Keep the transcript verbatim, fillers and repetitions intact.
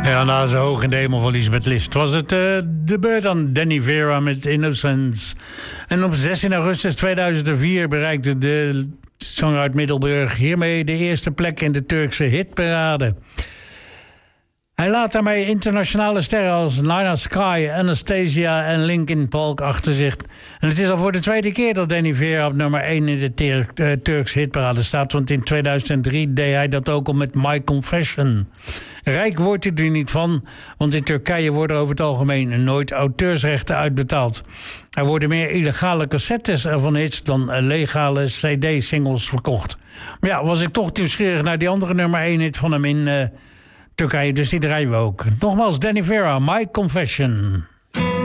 Ja, na zo hoog in de hemel van Lisbeth List was het uh, de beurt aan Danny Vera met Innocence. En op zestien augustus tweeduizend vier bereikte de zanger uit Middelburg hiermee de eerste plek in de Turkse hitparade. Hij laat daarmee internationale sterren als Nina Sky, Anastasia en Linkin Park achter zich. En het is al voor de tweede keer dat Danny Vera op nummer één in de Tur- uh, Turkse hitparade staat. Want in tweeduizend drie deed hij dat ook al met My Confession. Rijk wordt hij er niet van, want in Turkije worden over het algemeen nooit auteursrechten uitbetaald. Er worden meer illegale cassettes van hits dan legale C D-singles verkocht. Maar ja, was ik toch nieuwsgierig naar die andere nummer één hit van hem in uh, Turkije, dus die draaien we ook. Nogmaals, Danny Vera, My Confession.